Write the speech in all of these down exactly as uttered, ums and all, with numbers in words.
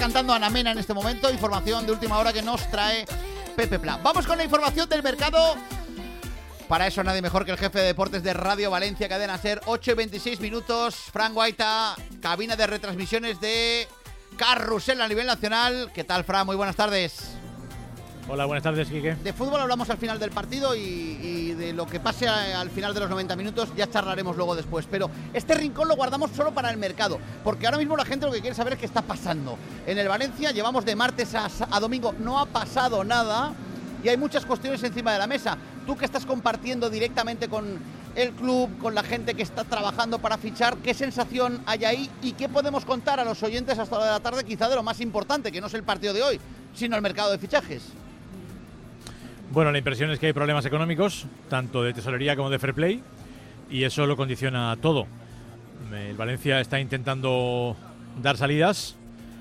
cantando Ana Mena en este momento. Información de última hora que nos trae Pepe Pla. Vamos con la información del mercado. Para eso nadie mejor que el jefe de deportes de Radio Valencia, Cadena Ser. Ocho y veintiséis minutos. Fran Guaita, cabina de retransmisiones de Carrusel a nivel nacional. ¿Qué tal, Fran? Muy buenas tardes. Hola, buenas tardes, Quique. De fútbol hablamos al final del partido y, y de lo que pase a, al final de los noventa minutos ya charlaremos luego después. Pero este rincón lo guardamos solo para el mercado, porque ahora mismo la gente lo que quiere saber es qué está pasando. En el Valencia llevamos de martes a, a domingo, no ha pasado nada y hay muchas cuestiones encima de la mesa. Tú que estás compartiendo directamente con el club, con la gente que está trabajando para fichar, ¿qué sensación hay ahí y qué podemos contar a los oyentes hasta la de la tarde, quizá de lo más importante, que no es el partido de hoy, sino el mercado de fichajes? Bueno, la impresión es que hay problemas económicos, tanto de tesorería como de fair play, y eso lo condiciona todo. El Valencia está intentando dar salidas,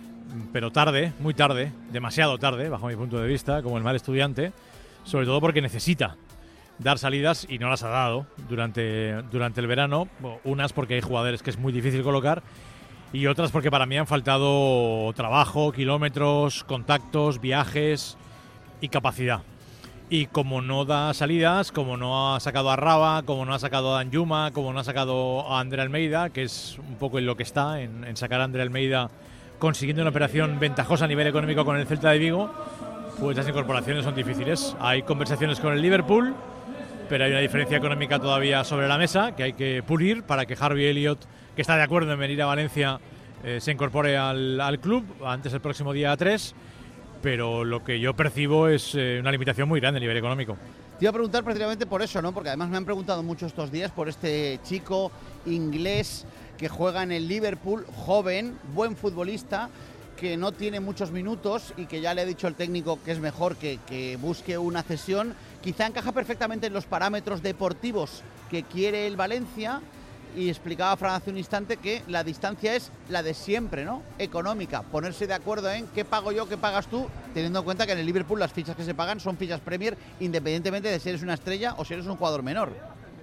pero tarde, muy tarde, demasiado tarde, bajo mi punto de vista, como el mal estudiante, sobre todo porque necesita dar salidas y no las ha dado durante, durante el verano. Unas porque hay jugadores que es muy difícil colocar y otras porque para mí han faltado trabajo, kilómetros, contactos, viajes y capacidad. Y como no da salidas, como no ha sacado a Raba, como no ha sacado a Danjuma, como no ha sacado a Ander Almeida, que es un poco en lo que está, en, en sacar a Ander Almeida consiguiendo una operación ventajosa a nivel económico con el Celta de Vigo, pues las incorporaciones son difíciles. Hay conversaciones con el Liverpool, pero hay una diferencia económica todavía sobre la mesa que hay que pulir para que Harvey Elliott, que está de acuerdo en venir a Valencia, eh, se incorpore al, al club antes del próximo día tres. Pero lo que yo percibo es eh, una limitación muy grande a nivel económico. Te iba a preguntar precisamente por eso, ¿no? Porque además me han preguntado mucho estos días por este chico inglés que juega en el Liverpool, joven, buen futbolista, que no tiene muchos minutos y que ya le ha dicho el técnico que es mejor que, que busque una cesión. Quizá encaja perfectamente en los parámetros deportivos que quiere el Valencia. Y explicaba Fran hace un instante que la distancia es la de siempre, ¿no? Económica, ponerse de acuerdo en qué pago yo, qué pagas tú, teniendo en cuenta que en el Liverpool las fichas que se pagan son fichas Premier, independientemente de si eres una estrella o si eres un jugador menor.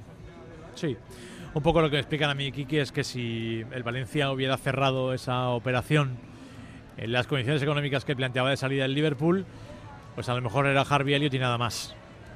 Sí, un poco lo que me explican a mí, Kiki, es que si el Valencia hubiera cerrado esa operación en las condiciones económicas que planteaba de salida del Liverpool, pues a lo mejor era Harvey Elliott y nada más.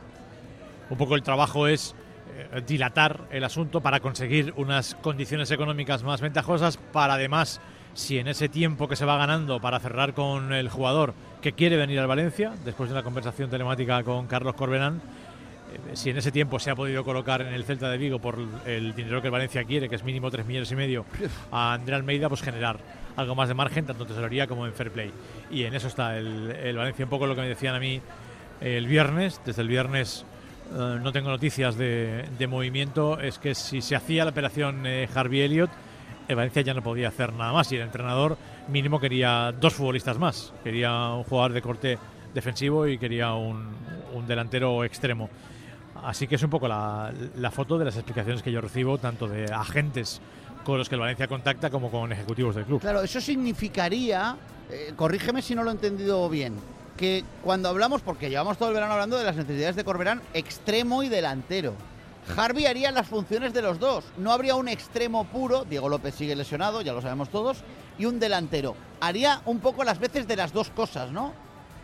Un poco el trabajo es dilatar el asunto para conseguir unas condiciones económicas más ventajosas, para además, si en ese tiempo que se va ganando para cerrar con el jugador que quiere venir al Valencia, después de una conversación telemática con Carlos Corberán, eh, si en ese tiempo se ha podido colocar en el Celta de Vigo por el dinero que el Valencia quiere, que es mínimo tres millones y medio, a Ander Almeida, pues generar algo más de margen, tanto en tesorería como en fair play. Y en eso está el, el Valencia, un poco lo que me decían a mí el viernes, desde el viernes. Uh, no tengo noticias de, de movimiento. Es que si se hacía la operación eh, Harvey Elliott, el Valencia ya no podía hacer nada más y el entrenador mínimo quería dos futbolistas más. Quería un jugador de corte defensivo y quería un, un delantero extremo. Así que es un poco la, la foto de las explicaciones que yo recibo, tanto de agentes con los que el Valencia contacta como con ejecutivos del club. Claro, eso significaría, eh, corrígeme si no lo he entendido bien, que cuando hablamos, porque llevamos todo el verano hablando de las necesidades de Corberán, extremo y delantero. Harvey haría las funciones de los dos. No habría un extremo puro, Diego López sigue lesionado, ya lo sabemos todos, y un delantero. Haría un poco las veces de las dos cosas, ¿no?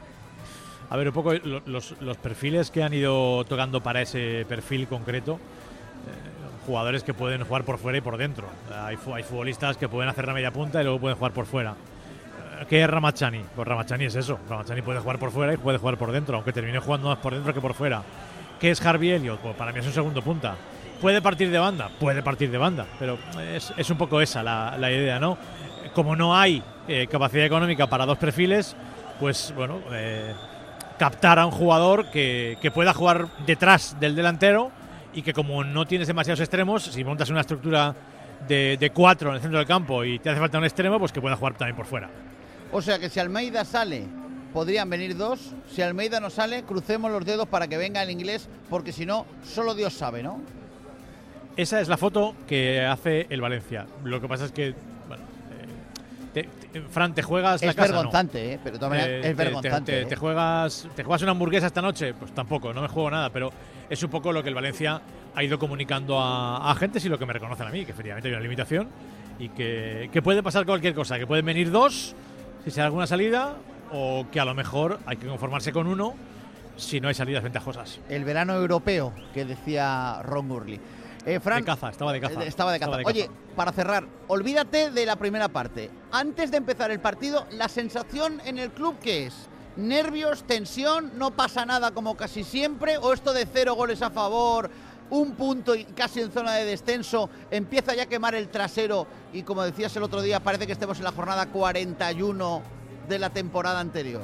A ver, un poco los, los perfiles que han ido tocando para ese perfil concreto, eh, jugadores que pueden jugar por fuera y por dentro. Hay, hay futbolistas que pueden hacer la media punta y luego pueden jugar por fuera. ¿Qué es Ramachani? Pues Ramachani es eso. Ramachani puede jugar por fuera y puede jugar por dentro, aunque termine jugando más por dentro que por fuera. ¿Qué es Harvey Elliott? Pues para mí es un segundo punta. ¿Puede partir de banda? Puede partir de banda, pero es, es un poco esa la, la idea, ¿no? Como no hay eh, capacidad económica para dos perfiles, pues bueno, eh, captar a un jugador que, que pueda jugar detrás del delantero y que como no tienes demasiados extremos, si montas una estructura de, de cuatro en el centro del campo y te hace falta un extremo, pues que pueda jugar también por fuera. O sea que si Almeida sale, podrían venir dos. Si Almeida no sale, crucemos los dedos para que venga el inglés, porque si no, solo Dios sabe, ¿no? Esa es la foto que hace el Valencia. Lo que pasa es que, bueno, eh, te, te, Fran, ¿te juegas es la casa? Vergonzante, no. ¿eh? Pero también eh, es te, vergonzante. Te, te, ¿eh? te, juegas, ¿Te juegas una hamburguesa esta noche? Pues tampoco, no me juego nada, pero es un poco lo que el Valencia ha ido comunicando a, a agentes y lo que me reconocen a mí, que efectivamente hay una limitación y que, que puede pasar cualquier cosa, que pueden venir dos si se da alguna salida o que a lo mejor hay que conformarse con uno si no hay salidas ventajosas. El verano europeo que decía Ron Gurley. Eh, Fran, de caza, estaba de caza. Estaba de caza. Estaba de Oye, caza. para cerrar, olvídate de la primera parte. Antes de empezar el partido, la sensación en el club, ¿qué es? ¿Nervios, tensión, no pasa nada como casi siempre? ¿O esto de cero goles a favor, un punto y casi en zona de descenso, empieza ya a quemar el trasero y, como decías el otro día, parece que estemos en la jornada cuarenta y uno de la temporada anterior?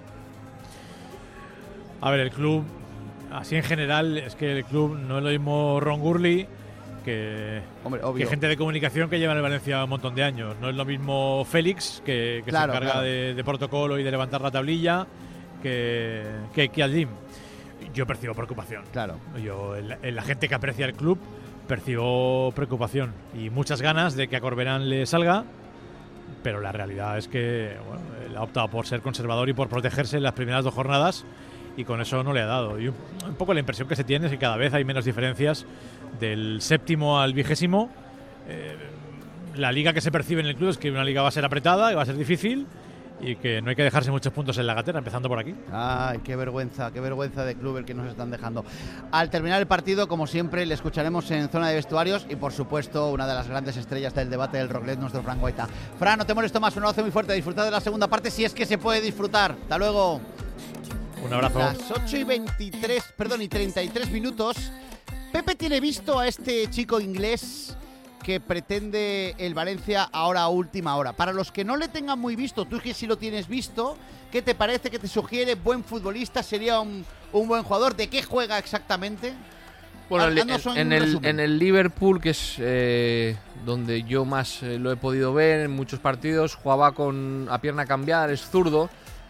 A ver, el club, así en general, es que el club no es lo mismo Ron Gurley que, Hombre, obvio. que gente de comunicación que lleva en el Valencia un montón de años. No es lo mismo Félix, que, que Claro, se encarga claro. de, de protocolo y de levantar la tablilla, que, que, que al Jim. Yo percibo preocupación. Claro. Yo, en la, en la gente que aprecia el club, percibo preocupación y muchas ganas de que a Corberán le salga, pero la realidad es que bueno, él ha optado por ser conservador y por protegerse en las primeras dos jornadas, y con eso no le ha dado. Y un, un poco la impresión que se tiene es que cada vez hay menos diferencias del séptimo al vigésimo. Eh, la liga que se percibe en el club es que una liga va a ser apretada, que va a ser difícil y que no hay que dejarse muchos puntos en la gatera, empezando por aquí. Ay, qué vergüenza, qué vergüenza de club el que nos están dejando. Al terminar el partido, como siempre, le escucharemos en zona de vestuarios y, por supuesto, una de las grandes estrellas del debate del Roclet, nuestro Fran Guaita. Fran, no te molesto más, un abrazo muy fuerte, disfrutar de la segunda parte si es que se puede disfrutar. Hasta luego. Un abrazo. Las ocho y veintitrés, perdón, y treinta y tres minutos. Pepe tiene visto a este chico inglés que pretende el Valencia ahora a última hora. Para los que no le tengan muy visto, tú que sí lo tienes visto, ¿qué te parece? ¿Qué te sugiere? ¿Buen futbolista? ¿Sería un, un buen jugador? ¿De qué juega exactamente? Bueno, en, Haznos un en, el, resumen. en el Liverpool, que es eh, donde yo más eh, lo he podido ver en muchos partidos, jugaba con a pierna cambiada, es zurdo.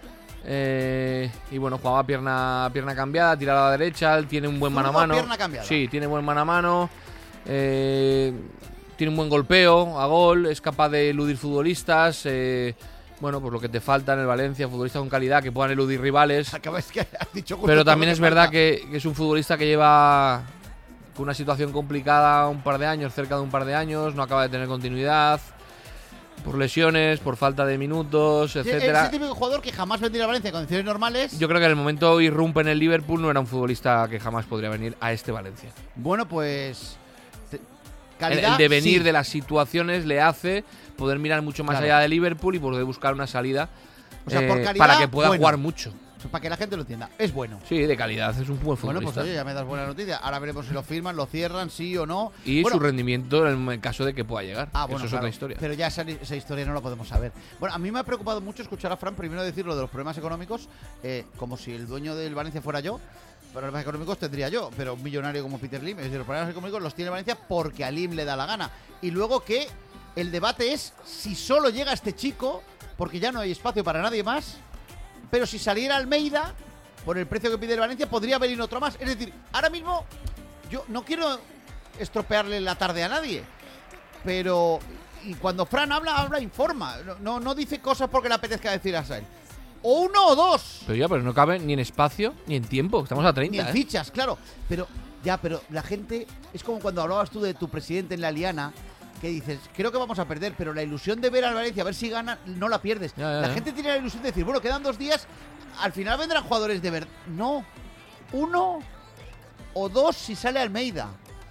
Eh, y bueno, jugaba a pierna, pierna cambiada, tiraba a la derecha, él tiene un buen mano a ¿Zurdo a mano. pierna cambiada? Sí, tiene buen mano a mano. Eh, tiene un buen golpeo a gol, es capaz de eludir futbolistas. Eh, bueno, pues lo que te falta en el Valencia, futbolistas con calidad que puedan eludir rivales. Acabas que has dicho justo Pero todo también lo es que verdad falta. que, que es un futbolista que lleva con una situación complicada un par de años, cerca de un par de años, no acaba de tener continuidad por lesiones, por falta de minutos, Es etcétera. el típico jugador que jamás vendría a Valencia en condiciones normales. Yo creo que en el momento irrumpe en el Liverpool, no era un futbolista que jamás podría venir a este Valencia. Bueno, pues... te- El, calidad, el devenir sí. de las situaciones le hace poder mirar mucho más Claro. allá de Liverpool y poder buscar una salida O sea, por eh, calidad, para que pueda bueno. jugar mucho. Para que la gente lo entienda, es bueno. Sí, de calidad, es un buen Bueno, pues futbolista. oye, ya me das buena noticia. Ahora veremos si lo firman, lo cierran, sí o no. y Bueno, su rendimiento en el caso de que pueda llegar. Ah, que bueno, eso es claro, otra historia. Pero ya esa, esa historia no la podemos saber. Bueno, a mí me ha preocupado mucho escuchar a Fran primero decir lo de los problemas económicos, eh, como si el dueño del Valencia fuera yo. Problemas económicos tendría yo, pero un millonario como Peter Lim. Es decir, los problemas económicos los tiene Valencia porque a Lim le da la gana. Y luego que el debate es si solo llega este chico, porque ya no hay espacio para nadie más, pero si saliera Almeida, por el precio que pide el Valencia, podría venir otro más. Es decir, ahora mismo yo no quiero estropearle la tarde a nadie, pero y cuando Fran habla, habla, informa. No, no, no dice cosas porque le apetezca decir a él. O uno o dos. Pero ya, pero no cabe ni en espacio ni en tiempo. Estamos a treinta. Ni en ¿eh? fichas, claro. Pero ya, pero la gente es como cuando hablabas tú de tu presidente en la Liana, que dices, creo que vamos a perder, pero la ilusión de ver al Valencia, a ver si gana, no la pierdes. Ya, ya, la ya. gente tiene la ilusión de decir, bueno, quedan dos días, al final vendrán jugadores de verdad. No, uno o dos si sale Almeida.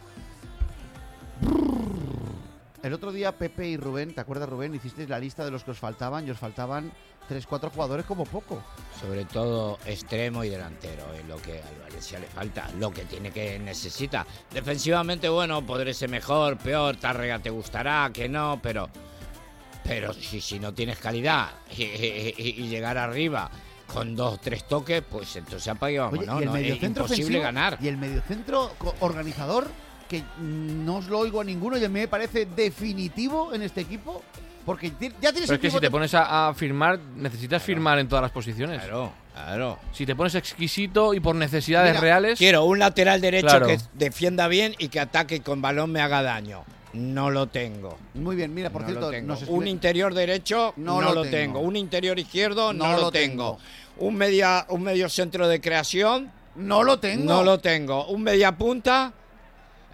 El otro día Pepe y Rubén, ¿te acuerdas, Rubén? Hicisteis la lista de los que os faltaban y os faltaban tres, cuatro jugadores como poco. Sobre todo extremo y delantero, es lo que al Valencia le falta, lo que tiene que necesita. Defensivamente, bueno, podré ser mejor, peor, Tárrega te gustará, que no, pero pero si, si no tienes calidad y, y- y llegar arriba con dos, tres toques, pues entonces apaguemos, Oye, ¿no? y el No, es mediocentro imposible ofensivo ganar. y el mediocentro co- organizador, que mm, no os lo oigo a ninguno y a mí me parece definitivo en este equipo, porque ti- ya tienes Pero es que el si te pivote- pones a, a firmar, necesitas firmar en todas las posiciones. Claro, claro. Si te pones exquisito y por necesidades Mira, reales. Quiero un lateral derecho Claro. que defienda bien y que ataque y con balón me haga daño. No lo tengo. Muy bien, mira, por No cierto, lo tengo. nos escribe- Un interior derecho No no, lo lo tengo. tengo. Un interior izquierdo No no, lo lo tengo. Un media un medio centro de creación no lo tengo. no lo tengo. Un media punta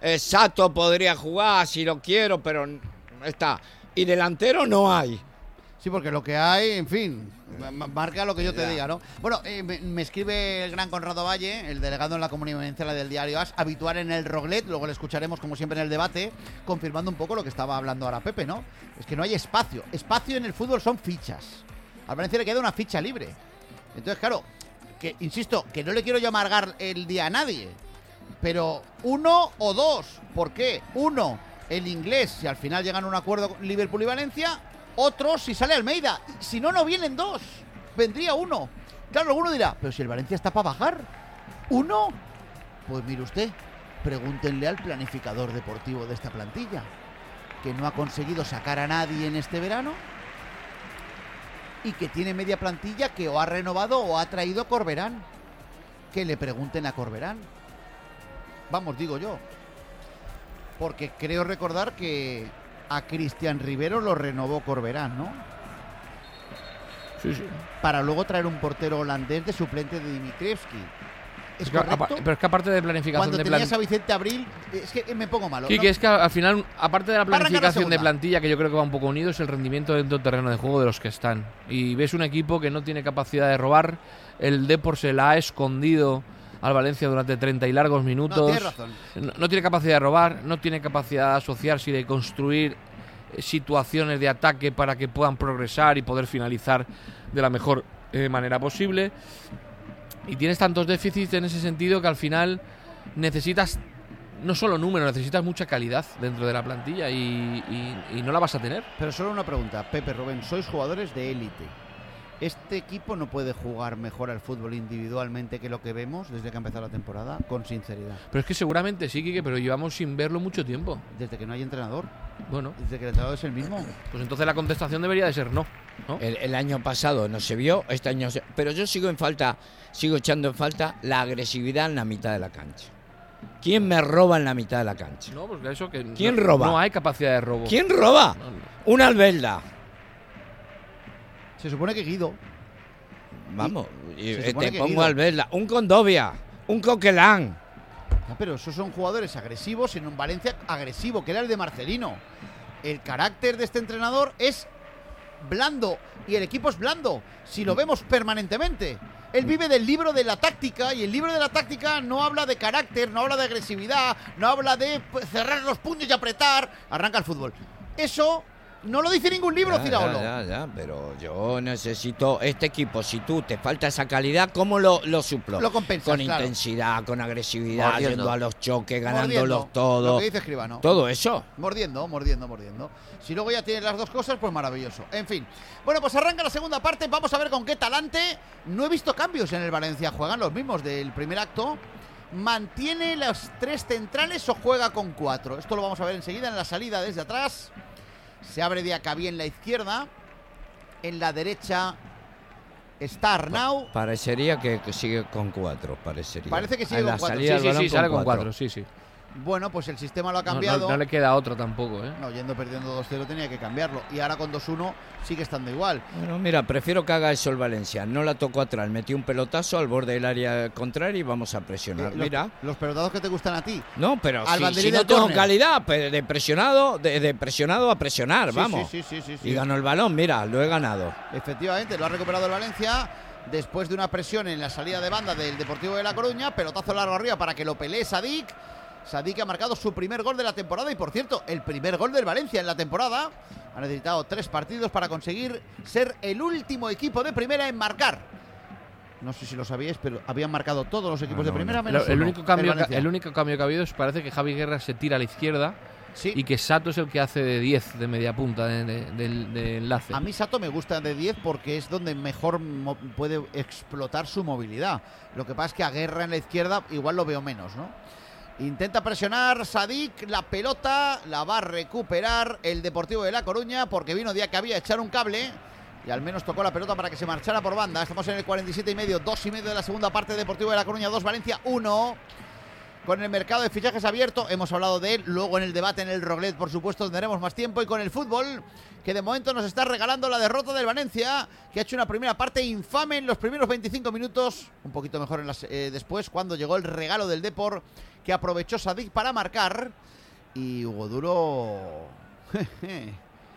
exacto podría jugar si lo quiero, pero no está. Y delantero no hay. Sí, porque lo que hay, en fin, marca lo que yo te Ya. diga, ¿no? Bueno, eh, me, me escribe el gran Conrado Valle, el delegado en la Comunidad Valenciana del diario AS, habitual en el Roglet, luego le escucharemos como siempre en el debate, confirmando un poco lo que estaba hablando ahora Pepe, ¿no? Es que no hay espacio. Espacio en el fútbol son fichas. Al Valencia le queda una ficha libre. Entonces, claro, que insisto, que no le quiero yo amargar el día a nadie, pero uno o dos. ¿Por qué? Uno, el inglés, si al final llegan a un acuerdo con Liverpool y Valencia. Otro, si sale Almeida. Si no, no vienen dos. Vendría uno. Claro, alguno dirá, pero si el Valencia está para bajar. ¿Uno? Pues mire usted, pregúntenle al planificador deportivo de esta plantilla, que no ha conseguido sacar a nadie en este verano y que tiene media plantilla que o ha renovado o ha traído a Corberán. Que le pregunten a Corberán. Vamos, digo yo. Porque creo recordar que a Cristian Rivero lo renovó Corberán, ¿no? Sí, sí. Para luego traer un portero holandés de suplente de Dimitrievski. ¿Es Es que, apa- correcto? pero es que aparte de planificación Cuando de tenías plan... a Vicente Abril, es que me pongo malo. Quique, ¿no? es que al final, aparte de la Va a arrancar la planificación de segunda. plantilla, que yo creo que va un poco unido, es el rendimiento dentro del terreno de juego de los que están. Y ves un equipo que no tiene capacidad de robar. El Depor se la ha escondido al Valencia durante treinta y largos No, minutos. tienes razón. No, no tiene capacidad de robar, no tiene capacidad de asociarse y de construir eh, situaciones de ataque para que puedan progresar y poder finalizar de la mejor eh, manera posible. Y tienes tantos déficits en ese sentido que al final necesitas no solo números, necesitas mucha calidad dentro de la plantilla y, y- y no la vas a tener. Pero solo una pregunta, Pepe, Rubén, sois jugadores de élite. ¿Este equipo no puede jugar mejor al fútbol individualmente que lo que vemos desde que ha empezado la temporada? Con sinceridad. Pero es que seguramente sí, Quique, pero llevamos sin verlo mucho tiempo. Desde que no hay entrenador. Bueno, Desde que el entrenador es el mismo. pues entonces la contestación debería de ser no, ¿no? El, el año pasado no se vio, este año se... Pero yo sigo en falta, sigo echando en falta la agresividad en la mitad de la cancha. ¿Quién me roba en la mitad de la cancha? No, porque eso que ¿Quién no, roba? No hay capacidad de robo. ¿Quién roba? No, no. Un Albelda. Se supone que Guido. Vamos, y- se eh, supone te que pongo Guido. Albelda. Un Condovia. Un Coquelán. Ah, pero esos son jugadores agresivos en un Valencia agresivo, que era el de Marcelino. El carácter de este entrenador es blando y el equipo es blando, si lo vemos permanentemente. Él vive del libro de la táctica y el libro de la táctica no habla de carácter, no habla de agresividad, no habla de pues, cerrar los puños y apretar. Arranca el fútbol. Eso no lo dice ningún libro, Ya, Ciraolo. ya, ya, ya, pero yo necesito este equipo. Si tú te falta esa calidad, ¿cómo lo, lo suplo? Lo compensas, Con claro. intensidad, con agresividad, Mordiendo. yendo a los choques, Mordiendo, ganándolos Lo todos. que dice Escribano. Todo eso. Mordiendo, mordiendo, mordiendo. Si luego ya tienes las dos cosas, pues maravilloso. En fin. Bueno, pues arranca la segunda parte. Vamos a ver con qué talante. No he visto cambios en el Valencia. Juegan los mismos del primer acto. ¿Mantiene las tres centrales o juega con cuatro? Esto lo vamos a ver enseguida en la salida desde atrás. Se abre Diacabí en la izquierda. En la derecha está Arnau. Parecería que, que sigue con cuatro, parecería. Parece que sigue En con la cuatro. salida Sí, del sí, balón sí, sale con cuatro, sí, sí. Bueno, pues el sistema lo ha No, no- cambiado. no le queda otro tampoco, ¿eh? No, yendo perdiendo dos cero tenía que cambiarlo. Y ahora con dos uno sigue estando igual. Bueno, mira, prefiero que haga eso el Valencia. No la tocó atrás, metió un pelotazo al borde del área contraria y vamos a presionar. Eh, los, Mira. los pelotazos que te gustan a ti. No, pero Al si, banderín si no del tengo córner. calidad, pues de presionado, de, de presionado a presionar, Sí, vamos. Sí, sí, sí, sí, sí. Y ganó el balón, mira, lo he ganado. Efectivamente, lo ha recuperado el Valencia después de una presión en la salida de banda del Deportivo de La Coruña. Pelotazo largo arriba para que lo pelee Sadik. Sadik ha marcado su primer gol de la temporada y, por cierto, el primer gol del Valencia en la temporada. Ha necesitado tres partidos para conseguir ser el último equipo de primera en marcar. No sé si lo sabíais, pero habían marcado todos los equipos Ah, no, de primera no. menos el, uno, único cambio, Valencia. el único cambio que ha habido es parece que Javi Guerra se tira a la izquierda Sí. y que Sato es el que hace de diez de media punta de, de- del- de enlace. A mí Sato me gusta de diez porque es donde mejor mo- puede explotar su movilidad. Lo que pasa es que a Guerra en la izquierda igual lo veo menos, ¿no? Intenta presionar Sadik, la pelota la va a recuperar el Deportivo de La Coruña porque vino día que había a echar un cable y al menos tocó la pelota para que se marchara por banda. Estamos en el cuarenta y siete y medio, dos y medio de la segunda parte. Deportivo de La Coruña dos, Valencia uno. Con el mercado de fichajes abierto, hemos hablado de él, luego en el debate en el Roglet, por supuesto, tendremos más tiempo, y con el fútbol, que de momento nos está regalando la derrota del Valencia, que ha hecho una primera parte infame en los primeros veinticinco minutos, un poquito mejor en las, eh, después, cuando llegó el regalo del Depor, que aprovechó Sadik para marcar, y Hugo Duro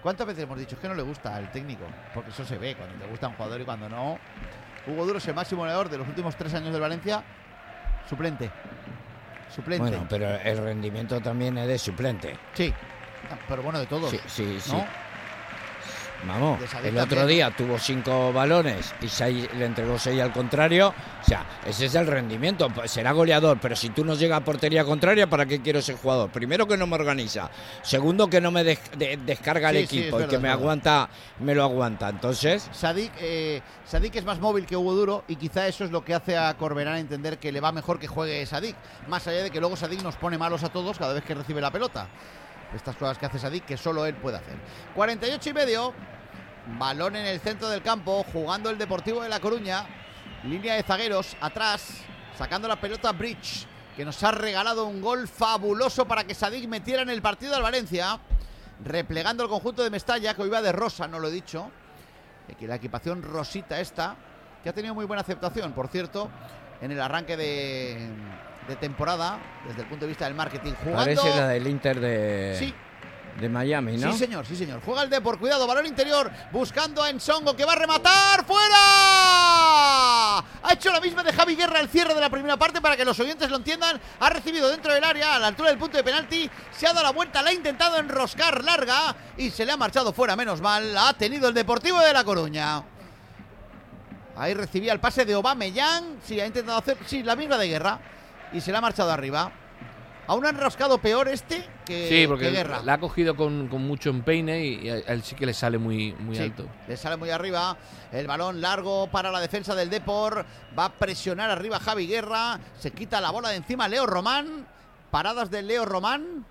¿Cuántas veces hemos dicho que no le gusta al técnico? Porque eso se ve, cuando te gusta un jugador y cuando no. Hugo Duro es el máximo goleador de los últimos tres años del Valencia. Suplente. Suplente. Bueno, pero el rendimiento también es de suplente. Sí, pero bueno, de todos. Sí, sí, sí. ¿No? Vamos, De Sadik el también, otro ¿no? día tuvo cinco balones y seis, le entregó seis al contrario. O sea, ese es el rendimiento. Pues será goleador, pero si tú no llegas a portería contraria, ¿para qué quiero ese jugador? Primero, que no me organiza. Segundo, que no me des- de- descarga el Sí, sí, equipo es y que verdad, me es verdad. aguanta, me lo aguanta. Entonces, Sadik, eh, Sadik es más móvil que Hugo Duro y quizá eso es lo que hace a Corberán entender que le va mejor que juegue Sadik. Más allá de que luego Sadik nos pone malos a todos cada vez que recibe la pelota. Estas cosas que hace Sadik que solo él puede hacer. cuarenta y ocho y medio. Balón en el centro del campo, jugando el Deportivo de La Coruña. Línea de zagueros, atrás, sacando la pelota Bridge, que nos ha regalado un gol fabuloso para que Sadik metiera en el partido al Valencia. Replegando el conjunto de Mestalla, que hoy va de rosa, no lo he dicho. Aquí la equipación rosita esta, que ha tenido muy buena aceptación, por cierto, en el arranque de, de temporada, desde el punto de vista del marketing. Jugando... parece la del Inter de, Sí. de Miami, ¿no? Sí, señor, sí, señor. Juega el Depor, cuidado, balón interior, buscando a Ensongo, que va a rematar, ¡fuera! Ha hecho la misma de Javi Guerra el cierre de la primera parte, para que los oyentes lo entiendan. Ha recibido dentro del área, a la altura del punto de penalti, se ha dado la vuelta, la ha intentado enroscar larga y se le ha marchado fuera, menos mal. Ha tenido el Deportivo de La Coruña. Ahí recibía el pase de Aubameyang, sí, ha intentado hacer, sí, la misma de Guerra, y se le ha marchado arriba. Aún ha enroscado peor este que, Sí, porque que Guerra. la ha cogido con, con mucho empeine y a él sí que le sale muy, muy Sí, alto. le sale muy arriba. El balón largo para la defensa del Depor. Va a presionar arriba Javi Guerra. Se quita la bola de encima Leo Román. Paradas de Leo Román.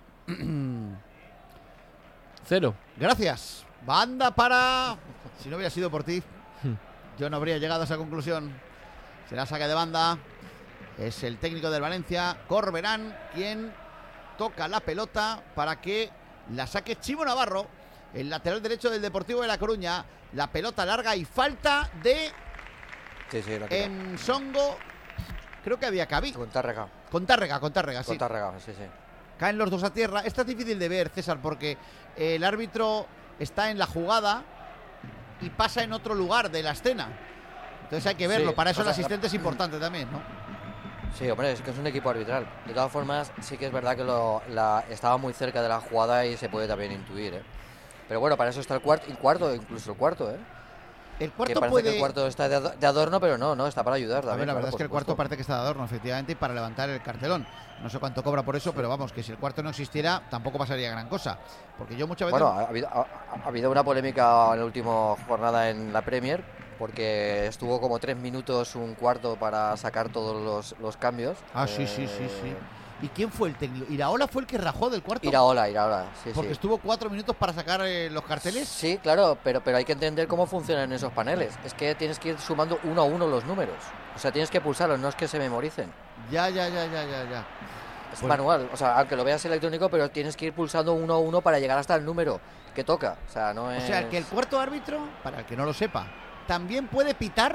Cero. Gracias. Banda para... Si no hubiera sido por ti, yo no habría llegado a esa conclusión. Será saque de banda. Es el técnico del Valencia, Corberán, quien toca la pelota para que la saque Chivo Navarro, el lateral derecho del Deportivo de La Coruña. La pelota larga y falta de Sí, sí, la quita. Ensongo. Creo que había Cabi. Con Tárrega. Con Tárrega, con Tárrega, sí. Con Tárrega, sí, sí. Caen los dos a tierra. Esto es difícil de ver, César, porque el árbitro está en la jugada y pasa en otro lugar de la escena. Entonces hay que verlo. Sí, Para eso o el sea, asistente es importante también, ¿no? Sí, hombre, es que es un equipo arbitral. De todas formas, sí que es verdad que lo, la, estaba muy cerca de la jugada y se puede también intuir, ¿eh? Pero bueno, para eso está el cuarto, el cuarto, incluso el cuarto, ¿eh? El Que cuarto parece puede... que el cuarto está de ado- de adorno, pero no, no, está para ayudar A también. ver, la claro, verdad es por que el cuarto supuesto. parece que está de adorno, efectivamente, y para levantar el cartelón. No sé cuánto cobra por eso, pero vamos, que si el cuarto no existiera, tampoco pasaría gran cosa. Porque yo muchas veces... Bueno, ha habido, ha, ha habido una polémica en la última jornada en la Premier, porque estuvo como tres minutos un cuarto para sacar todos los, los cambios. Ah, sí, sí, sí, sí. Eh, ¿Y quién fue el técnico? ¿Iraola fue el que rajó del cuarto? Iraola, Iraola, sí, Porque sí. estuvo cuatro minutos para sacar eh, los carteles. Sí, claro, pero, pero hay que entender cómo funcionan esos paneles. Es que tienes que ir sumando uno a uno los números. O sea, tienes que pulsarlos, no es que se memoricen. Ya, ya, ya, ya, ya, ya. Es Pues- manual, o sea, aunque lo veas electrónico, pero tienes que ir pulsando uno a uno para llegar hasta el número que toca. O sea, no O es... sea, que el cuarto árbitro, para el que no lo sepa, también puede pitar.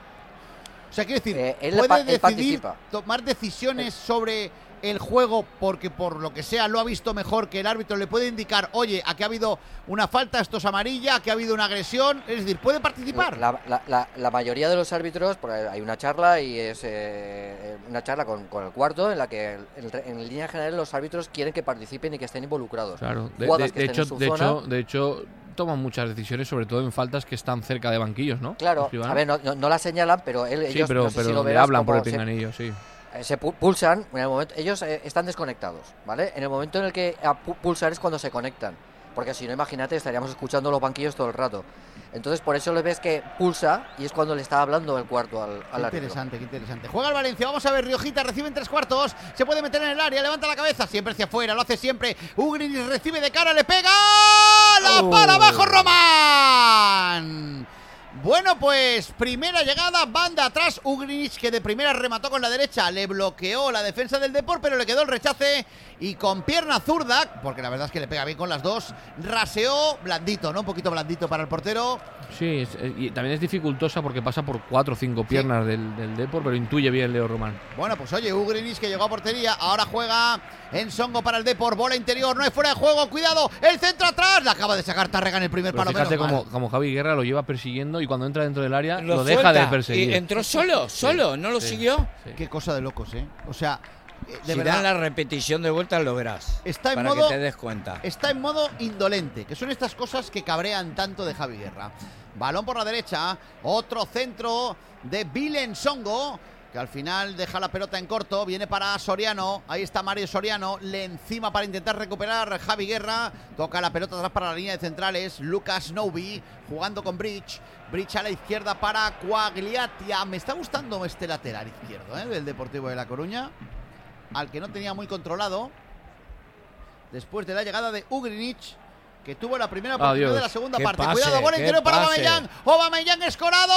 O sea, quiero decir, Eh, él puede pa- él decidir participa. tomar decisiones sobre el juego porque por lo que sea lo ha visto mejor, que el árbitro le puede indicar, oye, aquí ha habido una falta, esto es amarilla, aquí ha habido una agresión. Es decir, puede participar. La, la- la- la mayoría de los árbitros, porque hay una charla y es eh, una charla con, con el cuarto en la que en, en línea general los árbitros quieren que participen y que estén involucrados. Claro, de, Jugadas de- que de estén hecho, en su de, zona. hecho, de hecho, toman muchas decisiones, sobre todo en faltas que están cerca de banquillos, ¿no? Claro, Escribano. a ver, no, no, no la señalan, pero él, sí, ellos pero, no sé si pero lo le verás hablan por como el se- pinganillo, sí. Eh, se pu- pulsan en el momento, ellos eh, están desconectados, ¿vale? En el momento en el que a pu- pulsar es cuando se conectan, porque si no, imagínate, estaríamos escuchando los banquillos todo el rato. Entonces, por eso le ves que pulsa y es cuando le está hablando el cuarto al, al Qué árbitro. interesante, qué interesante. Juega el Valencia, vamos a ver, Riojita recibe en tres cuartos, se puede meter en el área, levanta la cabeza, siempre hacia afuera, lo hace siempre. Ugrinis recibe de cara, le pega, la Oh. para abajo Román. Bueno, pues primera llegada, banda atrás, Ugrinic, que de primera remató con la derecha, le bloqueó la defensa del Depor, pero le quedó el rechace y con pierna zurda, porque la verdad es que le pega bien con las dos, raseó blandito, ¿no? Un poquito blandito para el portero. Sí, es, y también es dificultosa porque pasa por cuatro o cinco piernas sí. del, del Depor, pero intuye bien Leo Román. Bueno, pues oye, Ugrinic que llegó a portería, ahora juega en Songo para el Depor, bola interior, no es fuera de juego, cuidado, el centro atrás, la acaba de sacar Tárrega en el primer pero palo. Fíjate como, como Javi Guerra lo lleva persiguiendo y cuando entra dentro del área lo, lo deja suelta, de perseguir. Y entró solo, solo, sí, no lo sí, siguió. Sí. Qué cosa de locos, ¿eh? O sea, de si verdad, dan la repetición de vuelta lo verás. Está en para modo, que te des cuenta. Está en modo indolente, que son estas cosas que cabrean tanto de Javi Guerra. Balón por la derecha, otro centro de Bilen Songo, que al final deja la pelota en corto, viene para Soriano, ahí está Mario Soriano, le encima para intentar recuperar Javi Guerra, toca la pelota atrás para la línea de centrales, Lucas Noubi jugando con Bridge, Bridge a la izquierda para Quagliatia, me está gustando este lateral izquierdo, ¿eh? Del Deportivo de La Coruña, al que no tenía muy controlado, después de la llegada de Ugrinic, que tuvo la primera oportunidad de la segunda parte. Pase, cuidado, bola interior para Aubameyang. Aubameyang escorado.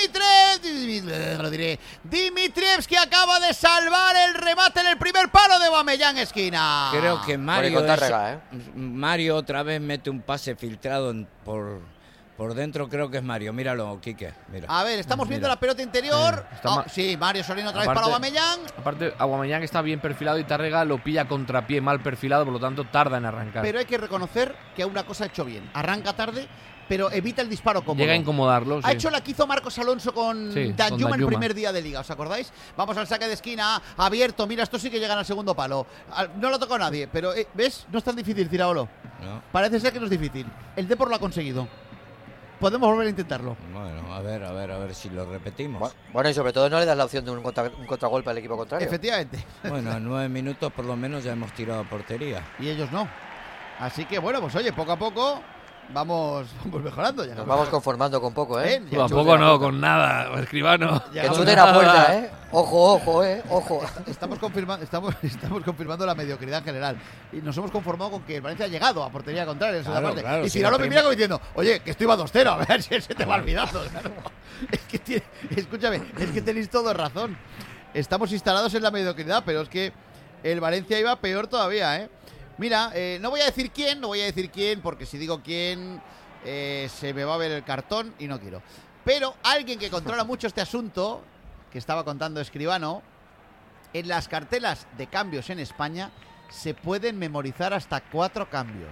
Dimitrev. Lo diré. Dimitrievs que acaba de salvar el remate en el primer palo de Aubameyang, esquina. Creo que Mario, Tárrega, ¿eh? Mario otra vez mete un pase filtrado en, por, por dentro. Creo que es Mario. Míralo, Quique. Mira. A ver, estamos Mira. viendo la pelota interior. Sí, está oh, ma- sí, Mario Soriano otra Aparte- vez para Aubameyang. Aparte, Aubameyang está bien perfilado y Tárrega lo pilla contrapié mal perfilado, por lo tanto tarda en arrancar. Pero hay que reconocer que una cosa ha hecho bien. Arranca tarde, pero evita el disparo cómodo. Llega a incomodarlo. Ha sí. hecho la que hizo Marcos Alonso con Sí, Danjuma con el Danjuma. primer día de Liga, ¿os acordáis? Vamos al saque de esquina, abierto, mira, esto sí que llegan al segundo palo. Al- No lo tocó nadie, pero eh, ¿ves? No es tan difícil, Ciraolo. No. Parece ser que no es difícil. El Depor lo ha conseguido. Podemos volver a intentarlo. Bueno, a ver, a ver, a ver si lo repetimos. Bueno, y sobre todo no le das la opción de un, contra, un contragolpe al equipo contrario. Efectivamente. Bueno, en nueve minutos por lo menos ya hemos tirado a portería. Y ellos no. Así que bueno, pues oye, poco a poco vamos, vamos mejorando. Ya Nos vamos conformando con poco, ¿eh? ¿Eh? Ya Tampoco chuten a no, puerta. con nada, escribano. Ya Que no- chuten a puerta, ¿eh? Ojo, ojo, ¿eh? Ojo. Estamos confirmando, estamos, estamos confirmando la mediocridad en general. Y nos hemos conformado con que el Valencia ha llegado a portería contraria en segunda Claro, parte. claro, y si Ciraolo la me prim- mira como diciendo, oye, que esto iba dos cero, a ver si se te va olvidando. Claro. Es que tiene, escúchame, es que tenéis todo razón. Estamos instalados en la mediocridad, pero es que el Valencia iba peor todavía, ¿eh? Mira, eh, no voy a decir quién, no voy a decir quién, porque si digo quién eh, se me va a ver el cartón y no quiero. Pero alguien que controla mucho este asunto, que estaba contando Escribano, en las cartelas de cambios en España se pueden memorizar hasta cuatro cambios.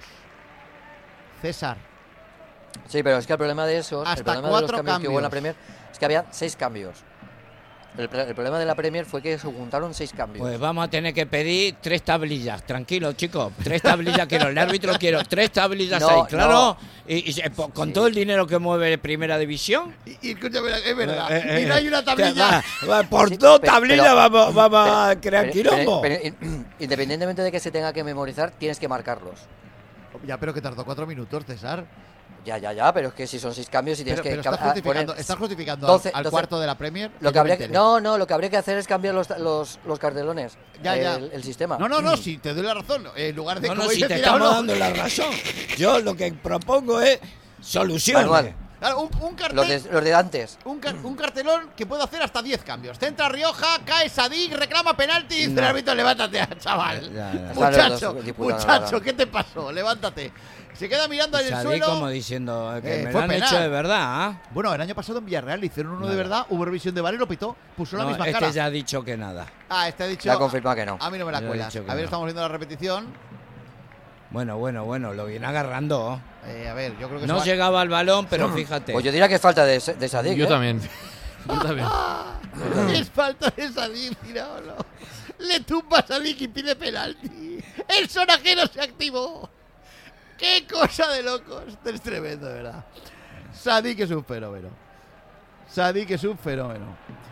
César, Sí, pero es que el problema de esos, Hasta el problema de los cuatro cambios que hubo en la cambios. Premier, es que había seis cambios. El, el problema de la Premier fue que se juntaron seis cambios. Pues vamos a tener que pedir tres tablillas. Tranquilo, chicos. Tres tablillas quiero. El árbitro quiero. Tres tablillas No, ahí, claro. no. Y, y se- po- con Sí. todo el dinero que mueve Primera División. y, y escúchame, es verdad, Eh, eh, y no hay una te tablilla. va- va, por Sí, dos pero- tablillas pero- vamos, vamos a Pero- crear pero- quilombo. pero- pero, independientemente de que se tenga que memorizar, tienes que marcarlos. Ya, pero que tardó cuatro minutos, César. Ya, ya, ya, pero es que si son seis cambios y tienes Pero, pero que estás ca- justificando, poner- estás justificando doce, al doce. cuarto de la Premier. Lo yo que habría me que, enteré. no, no, lo que habría que hacer es cambiar los, los, los cartelones. Ya, el, ya. el sistema. No, no, no, si te doy la razón. En lugar de No, no, como si dice te Ciraolo, estamos dando la razón. Yo lo que propongo es soluciones. Manual. claro, un, un cartel. Los de, los de antes. Un, car- un cartelón que puede hacer hasta diez cambios. Centra Rioja, cae Sadik, reclama penalti y dice No. el árbitro, levántate, chaval. Ya, ya. Muchacho, Están los dos disputando, muchacho, claro. ¿qué te pasó? Levántate. Se queda mirando en el Sadí suelo. como diciendo que Eh, me fue lo han penal. hecho de verdad. ¿ah? Bueno, el año pasado en Villarreal le hicieron uno de Nada. verdad, hubo revisión de V A R y lo pitó. Puso la No, misma este cara. ya ha dicho que nada. Ah, este ha dicho. Ya ha confirmado que no. A mí no me la Ya he cuelas. dicho que A ver, no. estamos viendo la repetición. Bueno, bueno, bueno, lo viene agarrando. Eh, a ver, yo creo que No se va- llegaba al balón, pero fíjate. Pues yo diría que es falta de, de Sadik. Yo ¿eh? también. Yo también. Es falta de Sadik, Ciraolo. Le tumba a Sadik y pide penalti. El sonajero se activó. ¡Qué cosa de locos! Esto es tremendo, de verdad. Sadik es un fenómeno. Sadik es un fenómeno.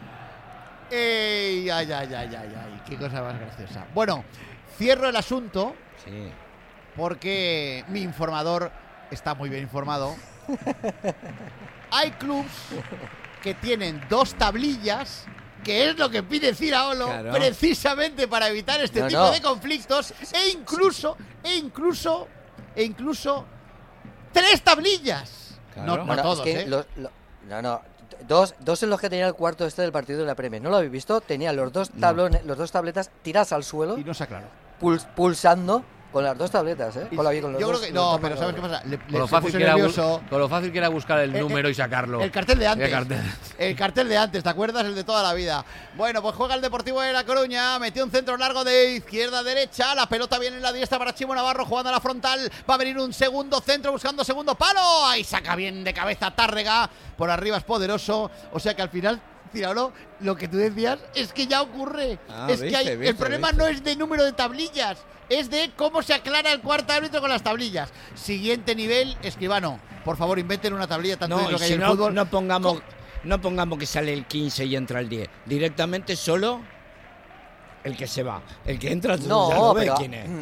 ¡Ey! ¡Ay, ay, ay, ay, ay! ¡Qué cosa más graciosa! Bueno, cierro el asunto Sí. porque mi informador está muy bien informado. Hay clubs que tienen dos tablillas, que es lo que pide Ciraolo, Claro. precisamente para evitar este No, tipo no. de conflictos, e incluso, e incluso, e incluso tres tablillas. Claro. No, no Bueno, todos, es que ¿eh? los, lo- No, no. Dos, dos en los que tenía el cuarto este del partido de la Premier. ¿No lo habéis visto? Tenía los dos tablones, no. los dos tabletas tiradas al suelo. Y no se aclaró. Puls, pulsando con las dos tabletas, ¿eh? Con la, con los Yo dos, creo que no, pero ¿sabes qué pasa? Le, Con le lo, se fácil puso que era, nervioso. con lo fácil que era buscar el, El- número el- y sacarlo. El cartel de antes. El cartel. El cartel de antes, ¿te acuerdas? El de toda la vida. Bueno, pues juega el Deportivo de La Coruña. Metió un centro largo de izquierda a derecha. La pelota viene en la diestra para Chimo Navarro jugando a la frontal. Va a venir un segundo centro buscando segundo palo. Ahí saca bien de cabeza Tárrega. Por arriba es poderoso. O sea que al final, Ciraolo, lo que tú decías es que ya ocurre. Ah, es que viste, hay, el viste, problema viste. no es de número de tablillas. Es de cómo se aclara el cuarto árbitro con las tablillas. Siguiente nivel, Escribano. Por favor, inventen una tablilla tanto No, de lo y que hay si en no, fútbol. no pongamos, ¿Cómo? no pongamos que sale el quince y entra el diez. Directamente solo el que se va. El que entra tú No, ya lo ves pero- quién es.